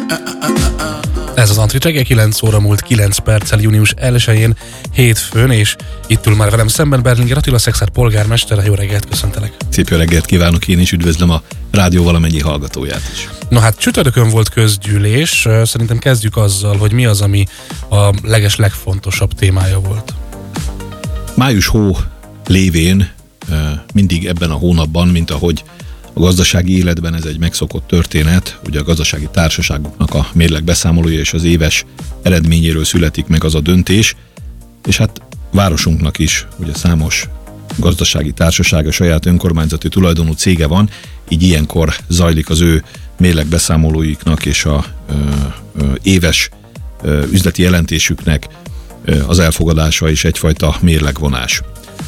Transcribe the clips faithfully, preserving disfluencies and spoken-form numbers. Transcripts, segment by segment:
Ez az Antrit reggel, kilenc óra múlt kilenc perccel június elsején, hétfőn, és itt ül már velem szemben Berlinger Attila, Szekszárd polgármester. Jó reggelt, köszöntelek! Szép jó reggelt kívánok, én is üdvözlöm a rádió valamennyi hallgatóját is. No hát csütörtökön volt közgyűlés, szerintem kezdjük azzal, hogy mi az, ami a leges legfontosabb témája volt. Május hó lévén mindig ebben a hónapban, mint ahogy a gazdasági életben ez egy megszokott történet, ugye a gazdasági társaságoknak a mérleg beszámolója és az éves eredményéről születik meg az a döntés, és hát városunknak is ugye számos gazdasági társasága, saját önkormányzati tulajdonú cége van, így ilyenkor zajlik az ő mérleg beszámolóiknak és a ö, ö, éves ö, üzleti jelentésüknek ö, az elfogadása is egyfajta mérlegvonás.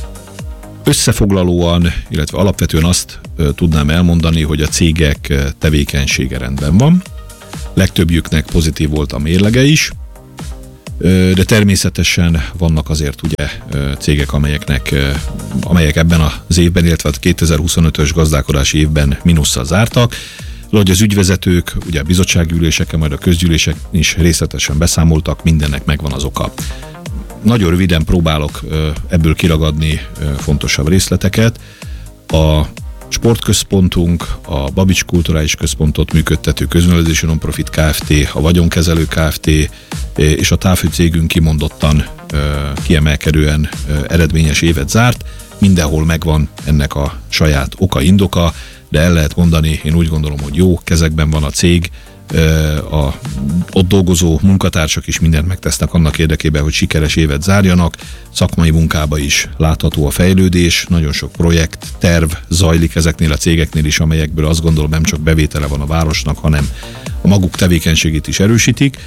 Összefoglalóan, illetve alapvetően azt ö, tudnám elmondani, hogy a cégek tevékenysége rendben van, legtöbbjüknek pozitív volt a mérlege is, ö, de természetesen vannak azért ugye ö, cégek, amelyeknek, ö, amelyek ebben az évben, illetve a kétezer-huszonötös gazdálkodási évben mínusszal zártak, hogy az ügyvezetők ugye a bizottsági üléseken, majd a közgyűlések is részletesen beszámoltak, mindennek megvan az oka. Nagyon röviden próbálok ebből kiragadni fontosabb részleteket. A sportközpontunk, a Babics Kulturális Központot működtető közművelődési non-profit Kft., a Vagyonkezelő Kft. És a távfőcégünk kimondottan kiemelkedően eredményes évet zárt. Mindenhol megvan ennek a saját oka, indoka, de el lehet mondani, én úgy gondolom, hogy jó kezekben van a cég, a ott dolgozó munkatársak is mindent megtesznek annak érdekében, hogy sikeres évet zárjanak, szakmai munkába is látható a fejlődés, nagyon sok projekt, terv zajlik ezeknél a cégeknél is, amelyekből azt gondolom nem csak bevétele van a városnak, hanem a maguk tevékenységét is erősítik.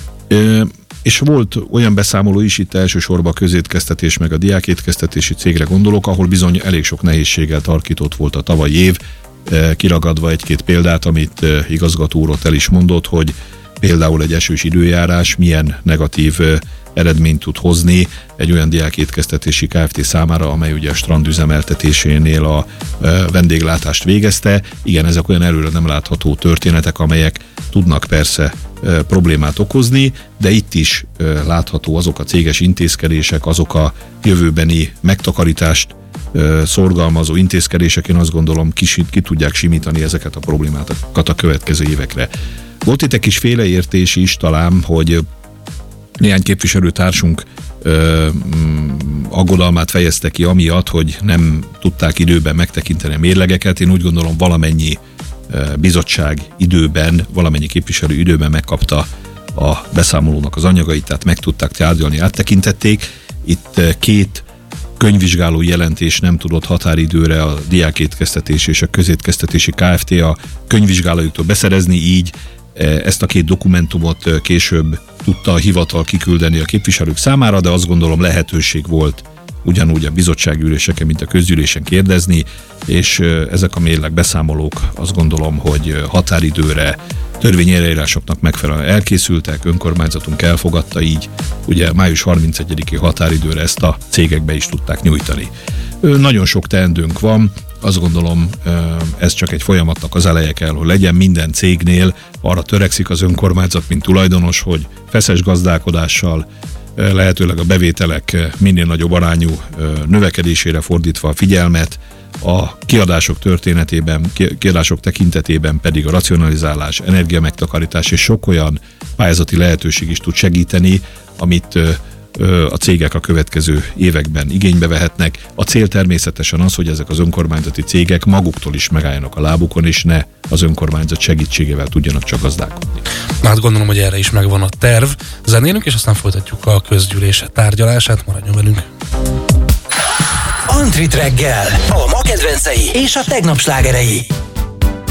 És volt olyan beszámoló is, itt elsősorban a közétkeztetés meg a diákétkeztetési cégre gondolok, ahol bizony elég sok nehézséggel tarkított volt a tavalyi év, kiragadva egy-két példát, amit igazgató úr ott el is mondott, hogy például egy esős időjárás milyen negatív eredményt tud hozni egy olyan diákétkeztetési Kft. Számára, amely ugye a strand üzemeltetésénél a vendéglátást végezte. Igen, ezek olyan előre nem látható történetek, amelyek tudnak persze problémát okozni, de itt is látható azok a céges intézkedések, azok a jövőbeni megtakarítást szorgalmazó intézkedések, én azt gondolom ki, ki tudják simítani ezeket a problémákat a következő évekre. Volt itt egy kis félreértés is talán, hogy néhány képviselőtársunk ö, aggodalmát fejezte ki amiatt, hogy nem tudták időben megtekinteni a mérlegeket. Én úgy gondolom valamennyi ö, bizottság időben, valamennyi képviselő időben megkapta a beszámolónak az anyagait, tehát meg tudták tárgyalni, áttekintették. Itt két könyvvizsgáló jelentés nem tudott határidőre a diákétkeztetés és a közétkeztetési Kft. A könyvvizsgálójuktól beszerezni, így ezt a két dokumentumot később tudta a hivatal kiküldeni a képviselők számára, de azt gondolom lehetőség volt ugyanúgy a bizottságüléseken, mint a közgyűlésen kérdezni, és ezek a mérleg beszámolók azt gondolom, hogy határidőre törvényi előírásoknak megfelelően elkészültek, önkormányzatunk elfogadta, így ugye május harmincegyediki határidőre ezt a cégek be is tudták nyújtani. Nagyon sok teendőnk van, azt gondolom ez csak egy folyamatnak az eleje kell, hogy legyen. Minden cégnél arra törekszik az önkormányzat, mint tulajdonos, hogy feszes gazdálkodással, lehetőleg a bevételek minél nagyobb arányú növekedésére fordítva a figyelmet, a kiadások történetében, kiadások tekintetében pedig a racionalizálás, energiamegtakarítás és sok olyan pályázati lehetőség is tud segíteni, amit a cégek a következő években igénybe vehetnek. A cél természetesen az, hogy ezek az önkormányzati cégek maguktól is megálljanak a lábukon, és ne az önkormányzat segítségével tudjanak csak gazdálkodni. Na hát gondolom, hogy erre is megvan a terv. Zenélünk, és aztán folytatjuk a közgyűlés tárgyalását. Maradjon velünk! Antrit reggel! A ma kedvencei és a tegnap slágerei.